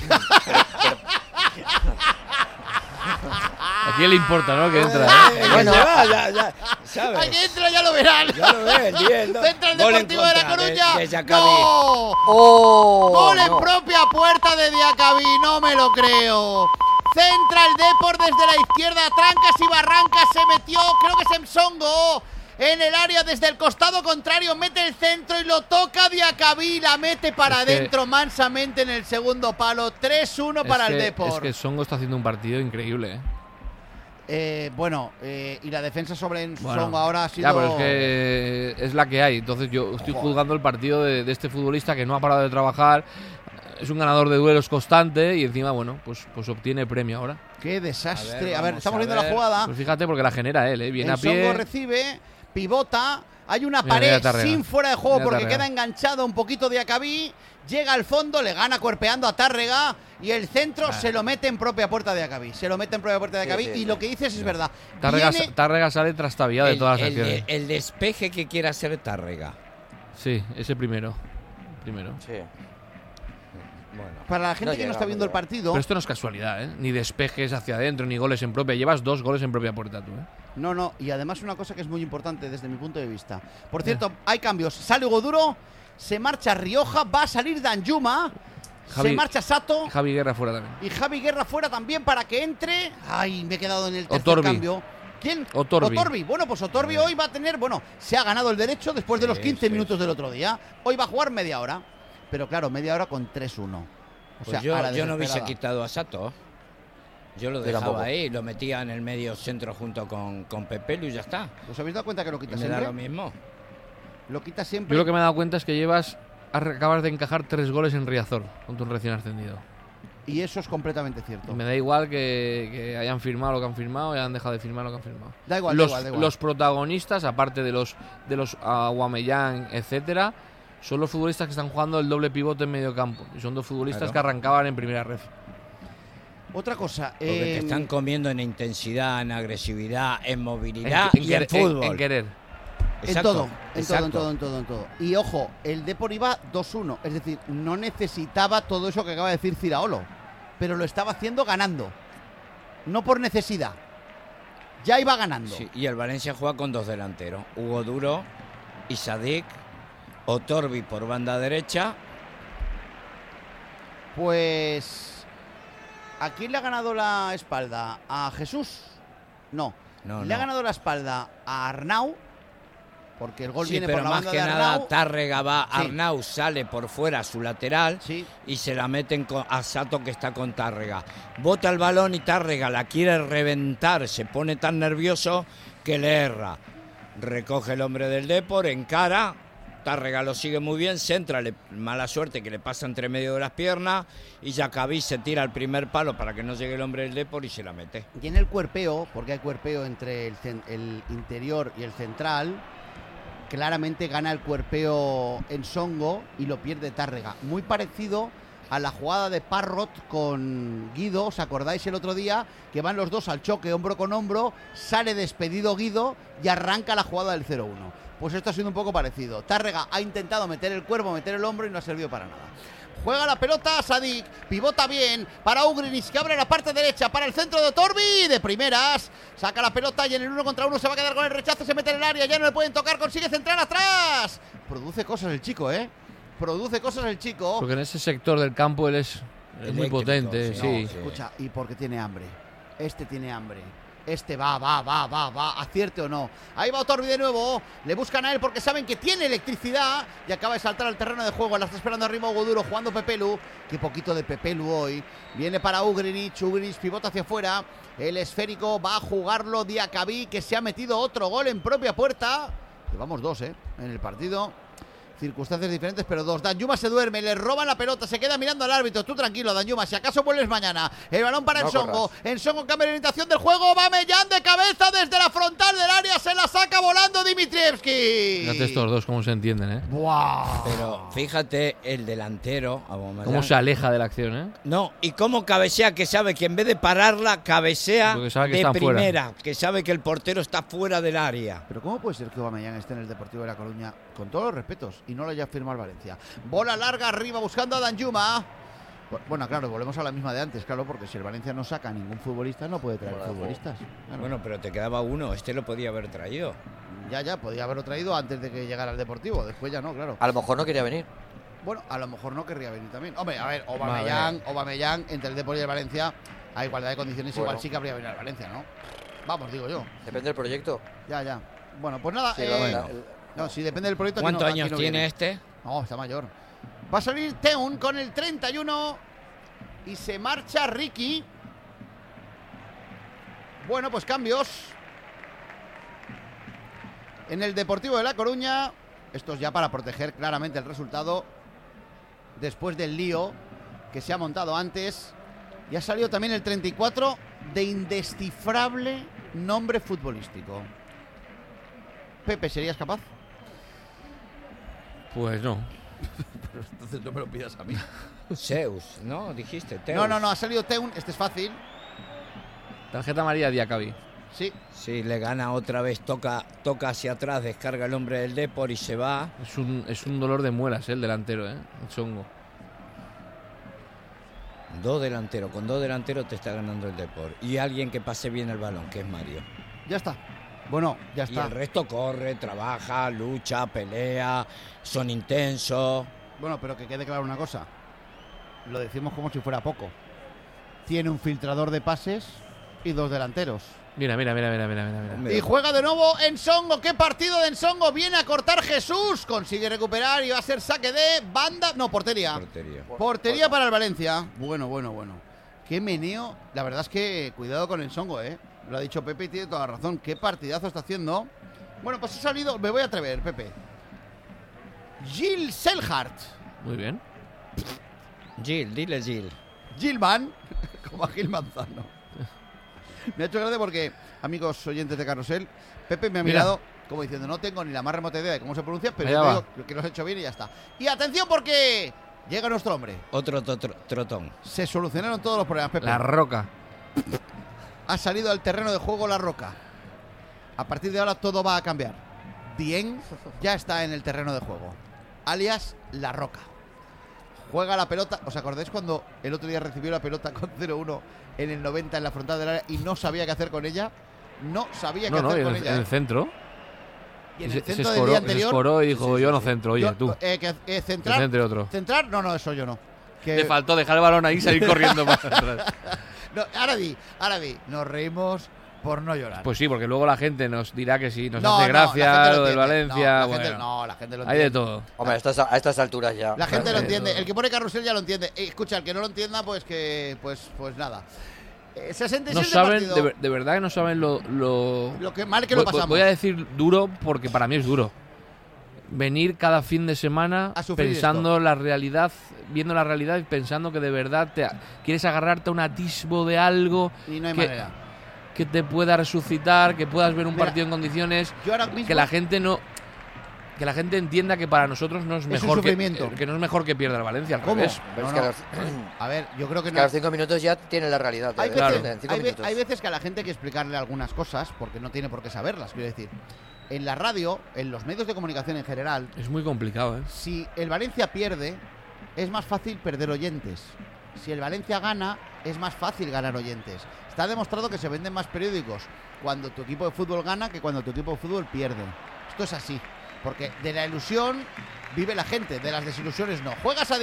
¿A quién le importa, no? Que entra. Ah, ¿eh? el que Bueno. se va, ya, ya, ¿sabes? Ay, que entra, ya lo verán. Ya lo ves, el diez, ¿no? Centra el Gol en Deportivo de La contra Coruña. de Giacabi. ¡No! ¡Oh! Gol en no. propia puerta de Diacabí, no me lo creo. Centra el Depor desde la izquierda, trancas y barrancas, se metió, creo que es Msongo. En el área desde el costado contrario, mete el centro y lo toca Diacabí, la mete para Es que- adentro mansamente en el segundo palo. tres uno para es el que, Depor. Es que Songo está haciendo un partido increíble, ¿eh? Eh, bueno, eh, y la defensa sobre Bueno, Msongo ahora ha sido... Ya, pero es que es la que hay. Entonces yo estoy juzgando el partido de, de este futbolista que no ha parado de trabajar. Es un ganador de duelos constante y encima, bueno, pues, pues obtiene premio ahora. ¡Qué desastre! A A ver, ver, vamos estamos a viendo la ver. jugada. Pues fíjate porque la genera él, ¿eh? Viene a Msongo pie. recibe, pivota, hay una Mira, pared mira Tárrega. sin fuera de juego Mira porque Tárrega. queda enganchado un poquito de Acabí, llega al fondo, le gana cuerpeando a Tárrega y el centro Ah. se lo mete en propia puerta de Acabí, se lo mete en propia puerta de Sí, Acabí sí, y sí. lo que dices es verdad. Tárrega, Viene- Tárrega sale trastabillado de El, todas las el de- acciones. el despeje que quiere hacer Tárrega. Sí, ese primero. Primero. Sí. Bueno. para la gente No que no llega, está no viendo el llega. partido, Pero esto no es casualidad, ¿eh? Ni despejes hacia adentro, ni goles en propia. Llevas dos goles en propia puerta tú, ¿eh? no, no, y además una cosa que es muy importante desde mi punto de vista. Por cierto, hay cambios, sale Hugo Duro, se marcha Rioja, va a salir Danjuma, se Javi- marcha Sato. Javi Guerra fuera también. Y Javi Guerra fuera también para que entre. Ay, me he quedado en el tercer Otorbi. cambio. ¿Quién? Otorbi. Bueno, pues Otorbi hoy va a tener, bueno, se ha ganado el derecho después de los Sí, quince sí. minutos del otro día. Hoy va a jugar media hora. Pero claro, media hora con tres uno. O Pues sea, yo, a la yo no hubiese desesperada. quitado a Sato. Yo lo Yo dejaba tampoco. ahí, lo metía en el medio centro junto con, con Pepelu y ya está. ¿Os habéis dado cuenta que lo Y quita me da siempre? lo mismo. Lo quita siempre. Yo lo que me he dado cuenta es que llevas. Acabas de encajar tres goles en Riazor contra un recién ascendido. Y eso es completamente cierto. Y me da igual que, que hayan firmado lo que han firmado y hayan dejado de firmar lo que han firmado. Da igual, da los, igual, da igual. los protagonistas, aparte de los de los Aubameyang, etcétera, son los futbolistas que están jugando el doble pivote en medio campo. Y son dos futbolistas Claro. que arrancaban en primera red. Otra cosa. Porque te eh, están comiendo en intensidad, en agresividad, en movilidad En, y querer- en fútbol. en querer. En Exacto, todo, en exacto. todo, en todo, en todo, en todo. Y ojo, el Depor iba dos uno, es decir, no necesitaba todo eso que acaba de decir Ciraolo, pero lo estaba haciendo ganando, no por necesidad. Ya iba ganando. Sí, y el Valencia juega con dos delanteros, Hugo Duro y Sadik, Otorbi por banda derecha. Pues, ¿a quién le ha ganado la espalda? ¿A Jesús? No. No, le ha no. ganado la espalda a Arnau, porque el gol Sí, viene pero por la más banda que de nada Arnau. Tárrega va, Sí. Arnau sale por fuera a su lateral Sí. y se la meten con, a Sato que está con Tárrega. Bota el balón y Tárrega la quiere reventar, se pone tan nervioso que le erra. Recoge el hombre del Depor, encara, Tárrega lo sigue muy bien, centra, le- mala suerte que le pasa entre medio de las piernas y Giacabi se tira al primer palo para que no llegue el hombre del Depor y se la mete. Y en el cuerpeo, porque hay cuerpeo entre el, cen- el interior y el central, claramente gana el cuerpeo en Songo y lo pierde Tárrega. Muy parecido a la jugada de Parrot con Guido, ¿os acordáis el otro día? Que van los dos al choque hombro con hombro, sale despedido Guido y arranca la jugada del cero uno. Pues esto ha sido un poco parecido. Tárrega ha intentado meter el cuerpo, meter el hombro y no ha servido para nada. Juega la pelota Sadik, pivota bien para Ugrinis que abre la parte derecha para el centro de Torbi de primeras. Saca la pelota y en el uno contra uno se va a quedar con el rechazo, se mete en el área, ya no le pueden tocar, consigue centrar atrás. Produce cosas el chico, ¿eh? Produce cosas el chico. Porque en ese sector del campo él es, es muy Eléctrico, potente, sí, sí. no, sí. Escucha, y porque tiene hambre. Este tiene hambre. Este va, va, va, va, va, acierte o no. Ahí va Otorbi de nuevo. Le buscan a él porque saben que tiene electricidad. Y acaba de saltar al terreno de juego. La está esperando arriba Hugo Duro jugando Pepelu. Qué poquito de Pepelu hoy. Viene para Ugrinic. Ugrinic pivota hacia afuera. El esférico va a jugarlo Diacabí, que se ha metido otro gol en propia puerta. Llevamos dos, ¿eh? En el partido. Circunstancias diferentes, pero dos. Danjuma se duerme, le roban la pelota, se queda mirando al árbitro. Tú tranquilo, Danjuma, si acaso vuelves mañana. El balón para No Ensongo. corras. Ensongo cambia de orientación del juego. Va Mellán de cabeza desde la frontal del área. Se la saca volando Dimitrievski. Fíjate estos dos cómo se entienden, ¿eh? ¡Buah! Pero fíjate el delantero, Aubameyang. Cómo se aleja de la acción, ¿eh? No, y cómo cabecea, que sabe que en vez de pararla, cabecea Porque sabe que de están fuera. primera, que sabe que el portero está fuera del área. Pero ¿cómo puede ser que Aubameyang esté en el Deportivo de La Coruña, con todos los respetos, y no lo haya firmado el Valencia? Bola larga arriba buscando a Danjuma. Bueno, claro, volvemos a la misma de antes, claro, porque si el Valencia no saca a ningún futbolista, no puede traer Bueno, futbolistas. Claro. Bueno, pero te quedaba uno, este lo podía haber traído. Ya, ya, podía haberlo traído antes de que llegara al Deportivo, después ya no, claro. A lo mejor no quería venir. Bueno, a lo mejor no querría venir también. Hombre, a ver, Aubameyang, Aubameyang entre el Deportivo y el Valencia, a igualdad de condiciones, Bueno. igual sí que habría venido al Valencia, ¿no? Vamos, digo yo. Depende del proyecto. Ya, ya. Bueno, pues nada. Sí, eh, la- bueno. el- No, si depende del proyecto. aquí ¿Cuántos no- aquí años no tiene viene. este? No, está mayor. Va a salir Teun con el treinta y uno y se marcha Ricky. Bueno, pues cambios en el Deportivo de La Coruña. Esto es ya para proteger claramente el resultado después del lío que se ha montado antes. Y ha salido también el treinta y cuatro de indescifrable nombre futbolístico. Pepe, ¿serías capaz? Pues no. Pero entonces no me lo pidas a mí. Zeus, ¿no? Dijiste, Teus. No, no, no, ha salido Teun. Este es fácil. Tarjeta amarilla a Diacabí. Sí. Sí, le gana otra vez, toca, toca hacia atrás, descarga el hombre del Depor y se va. Es un, es un dolor de muelas, ¿eh? El delantero, ¿eh? El Chongo. Dos delanteros, con dos delanteros te está ganando el Depor. Y alguien que pase bien el balón, que es Mario. Ya está. Bueno, ya Y está. el resto corre, trabaja, lucha, pelea, son intensos. Bueno, pero que quede claro una cosa. Lo decimos como si fuera poco. Tiene un filtrador de pases y dos delanteros. Mira, mira, mira, mira, mira, mira. mira. Hombre. Y juega de nuevo Ensongo. ¡Qué partido de Ensongo! Viene a cortar Jesús. Consigue recuperar y va a ser saque de banda. No, portería. Portería. Portería para el Valencia. Bueno, bueno, bueno. Qué meneo. La verdad es que cuidado con Ensongo, ¿eh? Lo ha dicho Pepe y tiene toda la razón. Qué partidazo está haciendo. Bueno, pues ha salido. Me voy a atrever, Pepe. Gilles Selhart. Muy bien. Gil, dile Gil. Gilman, como a Gil Manzano. Me ha hecho gracia porque, amigos oyentes de Carrusel, Pepe me ha Mira. mirado como diciendo, no tengo ni la más remota idea de cómo se pronuncia, pero Allá yo te va. digo que lo has hecho bien y ya está. Y atención porque llega nuestro hombre. Otro to- tro- trotón. Se solucionaron todos los problemas, Pepe. La Roca. Ha salido al terreno de juego La Roca. A partir de ahora todo va a cambiar. Dien ya está en el terreno de juego, alias La Roca. Juega la pelota. ¿Os acordáis cuando el otro día recibió la pelota con cero uno en el noventa en la frontal del área y no sabía qué hacer con ella? No sabía qué No, no, hacer en con el, ella. en ¿eh? el centro. Y en se, el se centro del escoró, día se anterior. escoró y dijo, yo no centro, oye, yo- tú. eh, que, eh, Que centrar. centre otro. Centrar, no, no, eso yo no. Que, Le faltó dejar el balón ahí y salir corriendo para atrás. no, ahora di, ahora di. Nos reímos por no llorar. Pues sí, porque luego la gente nos dirá que sí, nos No, hace no, la gente gracia lo lo del entiende. Valencia. No, la bueno, gente- no, la gente lo hay entiende. de todo. Hombre, a estas, a estas alturas ya. La gente lo Eh, entiende. no. El que pone carrusel ya lo entiende. Eh, escucha, el que no lo entienda, pues que, pues, pues nada. Eh, sesenta y No seis de saben, partido. de, ver- de verdad que no saben lo, lo, Lo que mal que lo voy- pasamos. Voy a decir duro porque para mí es duro. Venir cada fin de semana A sufrir pensando la realidad, viendo la realidad y pensando que de verdad te, quieres agarrarte a un atisbo de algo Y no hay que- manera. que te pueda resucitar, que puedas ver un Mira, partido en condiciones, Yo ahora mismo. que la gente no que la gente entienda que para nosotros no es un mejor que, sufrimiento. que no es mejor que pierda el Valencia, al ¿Cómo? revés. Pero No, es que no. a los, A ver, yo creo que que no. a los cinco minutos ya tiene la realidad. Hay eh, veces, en cinco hay, ve- minutos. hay veces que a la gente hay que explicarle algunas cosas porque no tiene por qué saberlas. Quiero decir, en la radio, en los medios de comunicación en general, Es muy complicado, ¿eh? si el Valencia pierde, es más fácil perder oyentes. Si el Valencia gana, es más fácil ganar oyentes. Está demostrado que se venden más periódicos cuando tu equipo de fútbol gana que cuando tu equipo de fútbol pierde. Esto es así. Porque de la ilusión vive la gente, de las desilusiones no. Juega Sadik,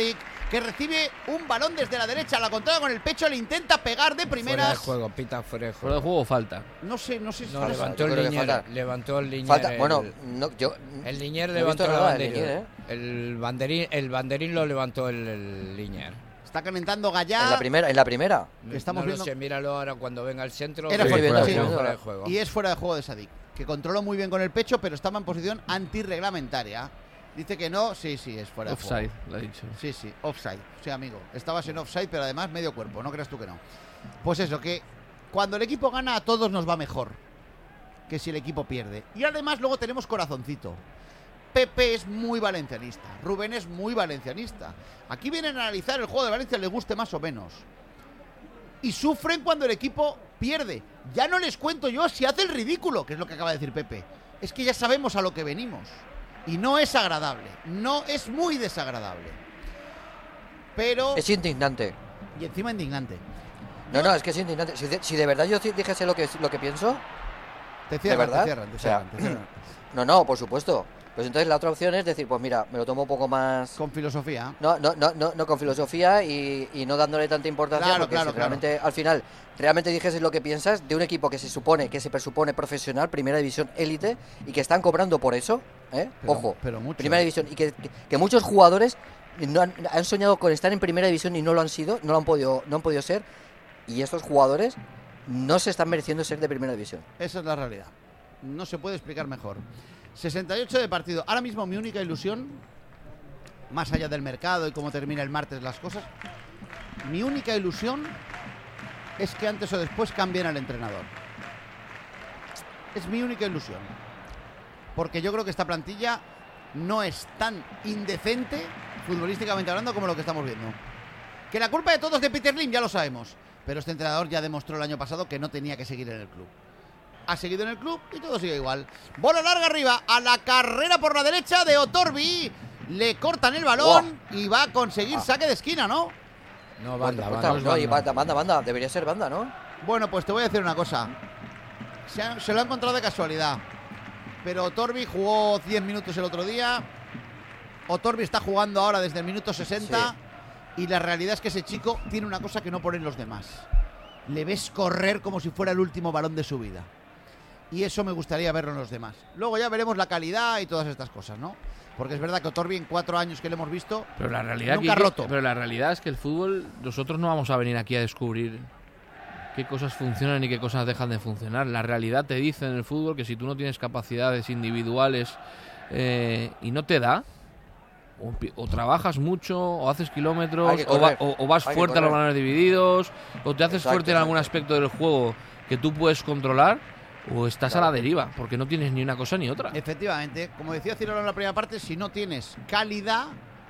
que recibe un balón desde la derecha, la controla con el pecho, le intenta pegar de primeras. Fuera de juego, pita fuera de Fuera de juego. juego falta. No sé, no sé si No, falta. levantó Yo el creo que Linier, falta. levantó el Linier. Falta. el- Bueno, no, yo. El Linier no he levantó visto la nada del banderín. Linier, ¿eh? El banderín, el banderín lo levantó el, el Linier. Está calentando Gallá. En la primera, en la primera. Que estamos no viendo- lo sé, míralo ahora cuando venga al centro. Era Sí, fuera- fuera de sí, juego, fuera fuera de de juego. Y es fuera de juego de Sadik, que controló muy bien con el pecho, pero estaba en posición antirreglamentaria. Dice que no, sí, sí, es fuera de Offside, juego. lo ha dicho. Sí, sí, offside. Sí, amigo, estabas en offside, pero además medio cuerpo, no creas tú que no. Pues eso, que cuando el equipo gana a todos nos va mejor que si el equipo pierde. Y además luego tenemos corazoncito. Pepe es muy valencianista, Rubén es muy valencianista. Aquí vienen a analizar el juego de Valencia, les guste más o menos. Y sufren cuando el equipo pierde. Ya no les cuento yo si hace el ridículo, que es lo que acaba de decir Pepe. Es que ya sabemos a lo que venimos. Y no es agradable, no es muy desagradable. Pero... Es indignante. Y encima indignante. No, no, es que es indignante. Si de, si de verdad yo ci- dijese lo que, lo que pienso, Te cierran, verdad? te cierran, te O sea, cierran, te cierran. no, no, por supuesto. Pues entonces la otra opción es decir, pues mira, me lo tomo un poco más. Con filosofía. No, no, no, no, no con filosofía y, y no dándole tanta importancia, Claro, porque claro, si realmente al final realmente dijes lo que piensas de un equipo que se supone, que se presupone profesional, primera división élite, y que están cobrando por eso, ¿eh? Pero- Ojo, pero mucho, primera ¿eh? división, y que, que- que muchos jugadores no han, han soñado con estar en primera división y no lo han sido, no lo han podido, no han podido ser, y estos jugadores no se están mereciendo ser de primera división. Esa es la realidad. No se puede explicar mejor. sesenta y ocho de partido. Ahora mismo mi única ilusión, más allá del mercado y cómo termina el martes las cosas, mi única ilusión es que antes o después cambien al entrenador. Es mi única ilusión. Porque yo creo que esta plantilla no es tan indecente, futbolísticamente hablando, como lo que estamos viendo. Que la culpa de todo es de Peter Lim, ya lo sabemos. Pero este entrenador ya demostró el año pasado que no tenía que seguir en el club. Ha seguido en el club y todo sigue igual. Bola larga arriba, a la carrera por la derecha de Otorbi. Le cortan el balón y va a conseguir saque de esquina, ¿no? No, Banda, banda, banda, banda. no, y banda, banda, banda, debería ser banda, ¿no? Bueno, pues te voy a decir una cosa. Se, ha- se lo ha encontrado de casualidad. Pero Otorbi jugó diez minutos el otro día. Otorbi está jugando ahora desde el minuto sesenta. Y la realidad es que ese chico tiene una cosa que no ponen los demás. Le ves correr como si fuera el último balón de su vida. Y eso me gustaría verlo en los demás. Luego ya veremos la calidad y todas estas cosas, ¿no? Porque es verdad que Otorbi en cuatro años que le hemos visto, Pero la realidad nunca Quique, roto. Pero la realidad es que el fútbol, nosotros no vamos a venir aquí a descubrir qué cosas funcionan y qué cosas dejan de funcionar. La realidad te dice en el fútbol que si tú no tienes capacidades individuales eh, y no te da, o, pi- o trabajas mucho, o haces kilómetros, Hay que o, va- correr, o- o vas hay que fuerte a los correr. balones divididos, o te haces Exacto, fuerte en algún exacto. aspecto del juego que tú puedes controlar, o estás Claro. a la deriva, porque no tienes ni una cosa ni otra. efectivamente, como decía Cirolo en la primera parte, si no tienes calidad,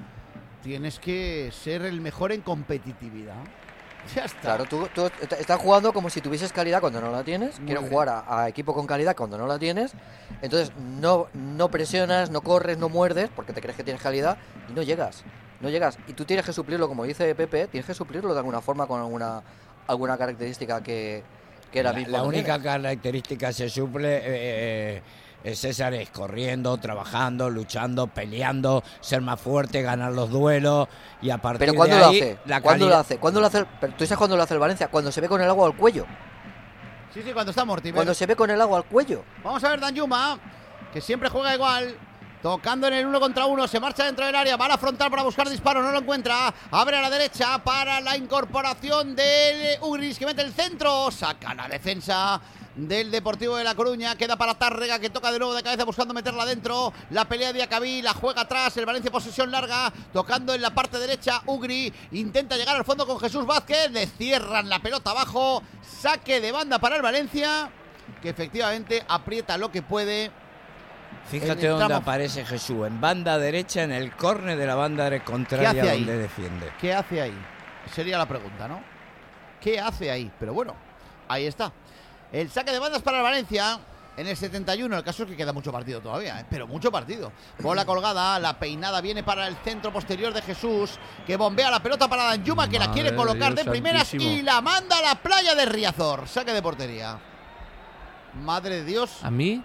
tienes que ser el mejor en competitividad. Ya está. Claro, tú, tú est- estás jugando como si tuvieses calidad cuando no la tienes. Muy Quieres bien. jugar a, a equipo con calidad cuando no la tienes. Entonces no, no presionas, no corres, no muerdes porque te crees que tienes calidad y no llegas. No llegas. Y tú tienes que suplirlo, como dice Pepe, tienes que suplirlo de alguna forma con alguna, alguna característica que, que era La, mismo. la no única tienes. característica se suple, eh, eh, eh, César, es corriendo, trabajando, luchando, peleando, ser más fuerte, ganar los duelos y a partir Pero ¿cuándo de lo ahí, hace? la ¿Cuándo lo calidad- hace? ¿Cuándo lo hace? el- pero ¿tú sabes cuándo lo hace el Valencia? Cuando se ve con el agua al cuello. Sí, sí, cuando está Mortimer. Cuando se ve con el agua al cuello. Vamos a ver Danjuma, que siempre juega igual. Tocando en el uno contra uno, se marcha dentro del área, va a la frontal para buscar disparo, no lo encuentra. Abre a la derecha para la incorporación del Ugris, que mete el centro. Saca la defensa del Deportivo de La Coruña. Queda para Tárrega, que toca de nuevo de cabeza buscando meterla dentro. La pelea de Acabí, la juega atrás. El Valencia posesión larga, tocando en la parte derecha. Ugri intenta llegar al fondo con Jesús Vázquez. Le cierran la pelota abajo. Saque de banda para el Valencia, que efectivamente aprieta lo que puede. En Fíjate el dónde tramo- aparece Jesús, en banda derecha, en el córner de la banda de- contraria ¿Qué hace ahí? donde defiende. ¿Qué hace ahí? Sería la pregunta, ¿no? ¿Qué hace ahí? Pero bueno, ahí está. El saque de bandas para el Valencia en el setenta y uno. El caso es que queda mucho partido todavía, ¿eh? Pero mucho partido. Bola colgada, la peinada viene para el centro posterior de Jesús, que bombea la pelota para Danjuma, que la Madre quiere de colocar de Dios primeras santísimo. y la manda a la playa de Riazor. Saque de portería. Madre de Dios. A mí,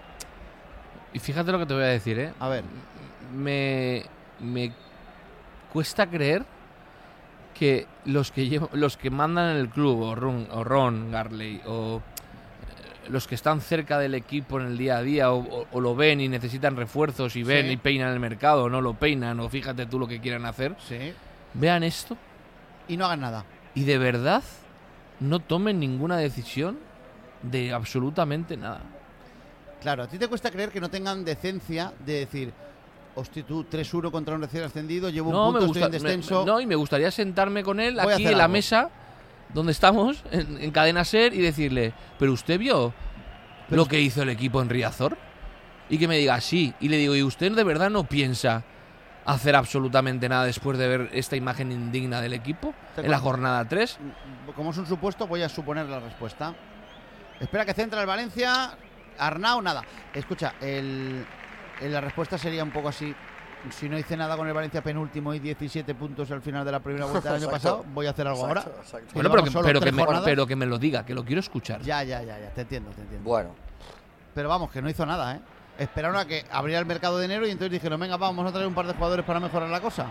y fíjate lo que te voy a decir, ¿eh? A ver, me, me cuesta creer que los que llevan, los que mandan en el club, o Ron, o Ron Garley, o eh, los que están cerca del equipo en el día a día, o, o, o lo ven y necesitan refuerzos y ven Sí. y peinan el mercado, o no lo peinan, o fíjate tú lo que quieran hacer, Sí. vean esto Y no hagan nada. y de verdad no tomen ninguna decisión de absolutamente nada. Claro, a ti te cuesta creer que no tengan decencia de decir, hostia, tú, tres uno contra un recién ascendido, llevo un No, punto, me estoy gusta, en me- descenso. no, y me gustaría sentarme con él Voy a aquí hacer en la algo. mesa donde estamos, en, en Cadena Ser, y decirle, ¿pero usted vio Pero lo que hizo el equipo en Riazor? Y que me diga, sí. Y le digo, ¿y usted de verdad no piensa hacer absolutamente nada después de ver esta imagen indigna del equipo Te en la cuento. jornada tres? Como es un supuesto, voy a suponer la respuesta. Espera que centra el Valencia. Arnau, nada. Escucha, el, el- la respuesta sería un poco así. Si no hice nada con el Valencia penúltimo y diecisiete puntos al final de la primera vuelta del año Exacto. pasado, voy a hacer algo Exacto, ahora. exacto. Y Bueno, pero llevamos que, solo pero, que tres me, jornadas. pero que me lo diga, que lo quiero escuchar. Ya, ya, ya, ya, te entiendo, te entiendo. Bueno, Pero vamos, que no hizo nada, ¿eh? Esperaron a que abriera el mercado de enero y entonces dijeron, venga, vamos a traer un par de jugadores para mejorar la cosa.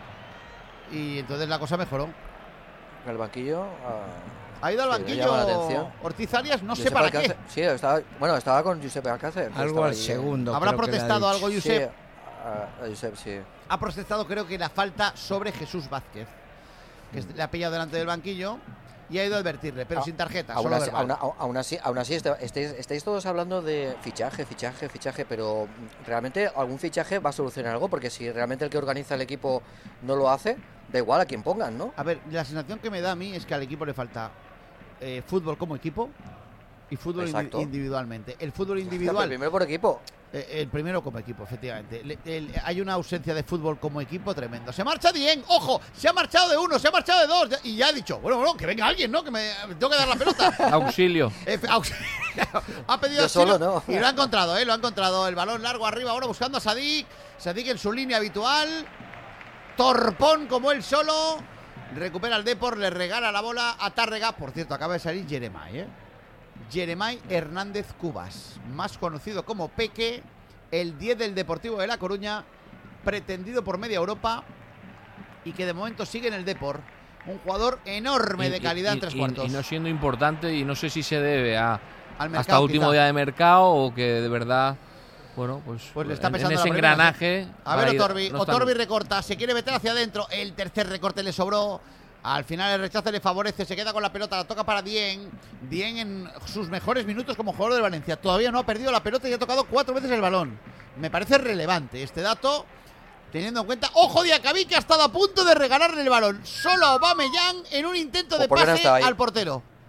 Y entonces la cosa mejoró. el banquillo. ah, Ha ido al Sí, me banquillo llama la atención. Ortiz Arias, no sé Josep para qué. Alcácer- Sí, estaba, bueno, estaba con Josep Alcácer. que Algo estaba al allí. segundo. ¿Habrá creo que le ha protestado dicho. algo, Sí, Josep? a- a Josep, sí. Ha protestado, creo que la falta sobre Jesús Vázquez, que es- le ha pillado delante del banquillo y ha ido a advertirle, pero Ah, sin tarjeta, Aún solo así, verbal. aún, aún así, aún así este- estáis, estáis todos hablando de fichaje, fichaje, fichaje, pero mm, realmente algún fichaje va a solucionar algo, porque si realmente el que organiza el equipo no lo hace, da igual a quien pongan, ¿no? A ver, la sensación que me da a mí es que al equipo le falta eh, fútbol como equipo y fútbol indi- Exacto. individualmente. El fútbol Pero individual, primero por equipo. eh, el primero como equipo, efectivamente. Le- el- hay una ausencia de fútbol como equipo tremendo. Se marcha Dien, ojo, se ha marchado de uno, se ha marchado de dos ya- y ya ha dicho, bueno, bueno, que venga alguien, ¿no? Que me me tengo que dar la pelota. Auxilio. Efe- aux- ha pedido Yo auxilio solo no. y lo ha encontrado, ¿eh? Lo ha encontrado. El balón largo arriba ahora buscando a Sadik. Sadik en su línea habitual. Torpón como él solo. Recupera el Depor, le regala la bola a Tárrega. Por cierto, acaba de salir Jeremai, ¿eh? Jeremai Hernández Cubas, más conocido como Peque, el diez del Deportivo de La Coruña, pretendido por media Europa y que de momento sigue en el Depor. Un jugador enorme Y- de y- calidad y- en tres y- cuartos. Y no siendo importante, y no sé si se debe a Al hasta mercado, último quizá. día de mercado o que de verdad, bueno, pues, Pues le está en- pesando en la ese primera, engranaje. A ver, para ir- Otorbi. no están- Otorbi recorta, se quiere meter hacia adentro. El tercer recorte le sobró. Al final el rechace le favorece, se queda con la pelota, la toca para Dien. Dien en sus mejores minutos como jugador de Valencia. Todavía no ha perdido la pelota y ha tocado cuatro veces el balón. Me parece relevante este dato, teniendo en cuenta, ojo, Diacabí, que ha estado a punto de regalarle el balón. Solo a Aubameyang en un intento ¿O de por qué no pase estaba ahí? al portero.